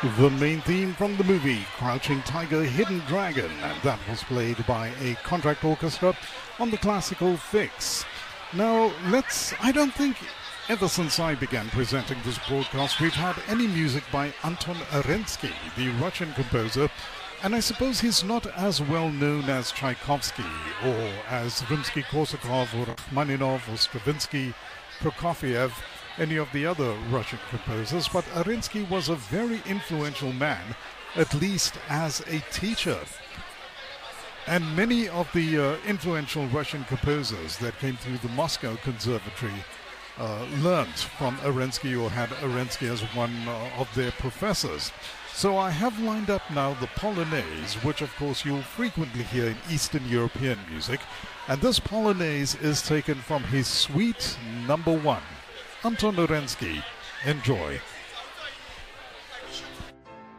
The main theme from the movie Crouching Tiger, Hidden Dragon, and that was played by a contract orchestra on the classical Fix. Now, I don't think ever since I began presenting this broadcast we've had any music by Anton Arensky, the Russian composer, and I suppose he's not as well known as Tchaikovsky or as Rimsky-Korsakov or Rachmaninoff or Stravinsky, Prokofiev, any of the other Russian composers, but Arensky was a very influential man, at least as a teacher. And many of the influential Russian composers that came through the Moscow Conservatory learned from Arensky or had Arensky as one of their professors. So I have lined up now the Polonaise, which of course you'll frequently hear in Eastern European music. And this Polonaise is taken from his Suite No. 1. Anton Arensky. Enjoy.